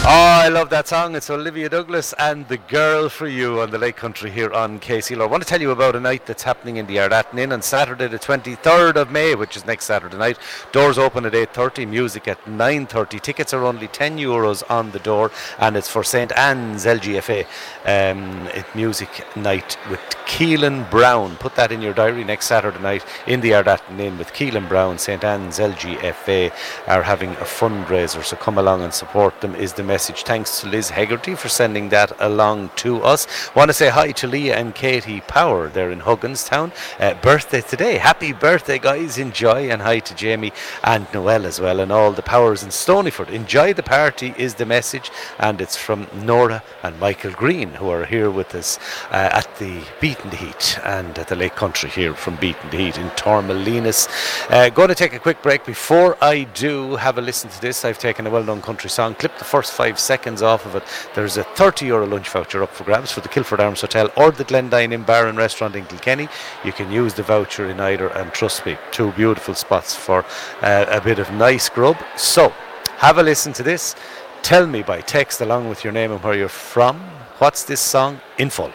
I love that song. It's Olivia Douglas and The Girl for You on the Lake Country here on KCLR. I want to tell you about a night that's happening in the Ardatton Inn on Saturday the 23rd of May, which is next Saturday night. Doors open at 8:30, music at 9:30. Tickets are only €10 on the door, and it's for St Anne's LGFA music night with Keelan Brown. Put that in your diary. Next Saturday night in the Ardatton Inn with Keelan Brown. St Anne's LGFA are having a fundraiser, so come along and support them is the message. Thanks to Liz Hegarty for sending that along to us. Want to say hi to Leah and Katie Power. They're in Hugginstown. Birthday today. Happy birthday, guys. Enjoy. And hi to Jamie and Noel as well, and all the Powers in Stonyford. Enjoy the party is the message, and it's from Nora and Michael Green, who are here with us at the Beaten the Heat and at the Lake Country here from Beaten the Heat in Tormelinas. Going to take a quick break. Before I do, have a listen to this. I've taken a well-known country song, clipped the first 5 seconds off of it. There's a €30 lunch voucher up for grabs for the Kilford Arms Hotel or the Glendine Inn Bar and Restaurant in Kilkenny. You can use the voucher in either, and trust me, two beautiful spots for a bit of nice grub. So, have a listen to this. Tell me by text, along with your name and where you're from, what's this song in full.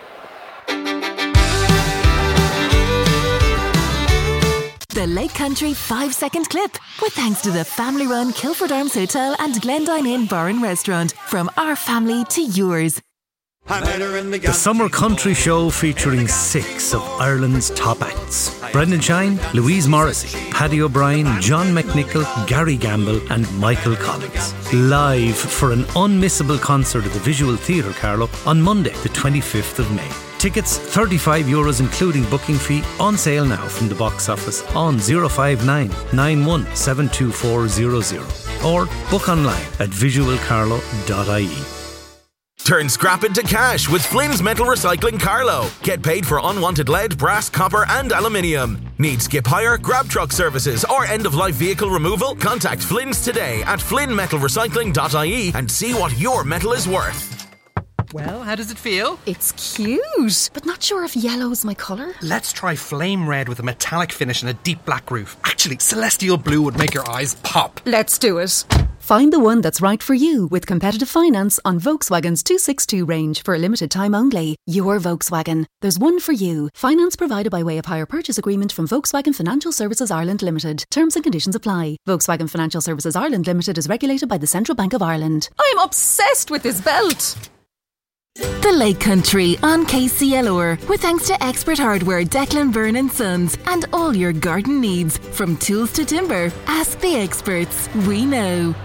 The Lake Country 5-second clip, with thanks to the family-run Kilford Arms Hotel and Glendine Inn Bar and Restaurant. From our family to yours. The Summer Country Show featuring 6 of Ireland's top acts. Brendan Shine, Louise Morrissey, Paddy O'Brien, John McNichol, Gary Gamble and Michael Collins. Live for an unmissable concert at the Visual Theatre, Carlow, on Monday the 25th of May. Tickets €35 including booking fee, on sale now from the box office on 059 91 72400 or book online at visualcarlow.ie. Turn scrap into cash with Flynn's Metal Recycling Carlow. Get paid for unwanted lead, brass, copper and aluminium. Need skip hire, grab truck services or end-of-life vehicle removal? Contact Flynn's today at flynnmetalrecycling.ie and see what your metal is worth. Well, how does it feel? It's cute, but not sure if yellow's my colour. Let's try flame red with a metallic finish and a deep black roof. Actually, celestial blue would make your eyes pop. Let's do it. Find the one that's right for you with competitive finance on Volkswagen's 262 range for a limited time only. Your Volkswagen. There's one for you. Finance provided by way of hire purchase agreement from Volkswagen Financial Services Ireland Limited. Terms and conditions apply. Volkswagen Financial Services Ireland Limited is regulated by the Central Bank of Ireland. I'm obsessed with this belt. The Lake Country on KCLR, with thanks to Expert Hardware, Declan Byrne & Sons, and all your garden needs. From tools to timber, ask the experts. We know.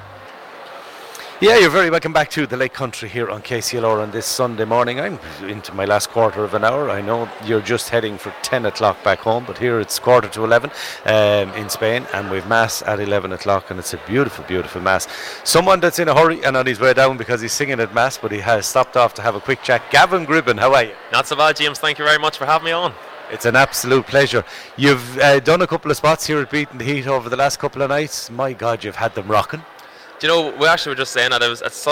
Yeah, you're very welcome back to the Lake Country here on KCLR on this Sunday morning. I'm into my last quarter of an hour. I know you're just heading for 10 o'clock back home, but here it's 11:15 in Spain, and we've Mass at 11 o'clock, and it's a beautiful, beautiful Mass. Someone that's in a hurry and on his way down because he's singing at Mass, but he has stopped off to have a quick chat. Gavin Gribben, how are you? Not so bad, James. Thank you very much for having me on. It's an absolute pleasure. You've done a couple of spots here at Beaten the Heat over the last couple of nights. My God, you've had them rocking. Do you know, we actually were just saying that it was